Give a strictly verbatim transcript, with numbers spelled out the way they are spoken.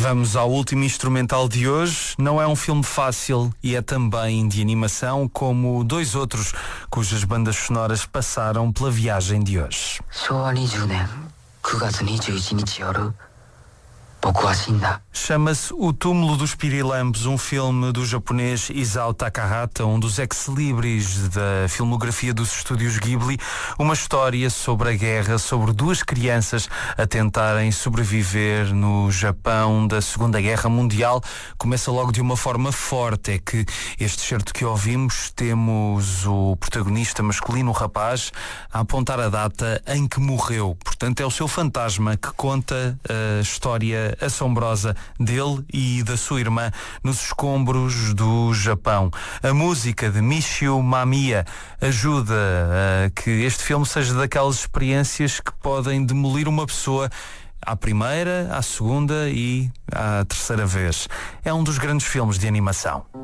Vamos ao último instrumental de hoje. Não é um filme fácil e é também de animação, como dois outros cujas bandas sonoras passaram pela viagem de hoje. Chama-se O Túmulo dos Pirilampos, um filme do japonês Isao Takahata, um dos ex-libris da filmografia dos estúdios Ghibli. Uma história sobre a guerra, sobre duas crianças a tentarem sobreviver no Japão da Segunda Guerra Mundial. Começa logo de uma forma forte. É que este certo que ouvimos, temos o protagonista masculino, o rapaz, a apontar a data em que morreu. Portanto, é o seu fantasma que conta a história assombrosa dele e da sua irmã nos escombros do Japão. A música de Michio Mamiya ajuda a que este filme seja daquelas experiências que podem demolir uma pessoa à primeira, à segunda e à terceira vez. É um dos grandes filmes de animação.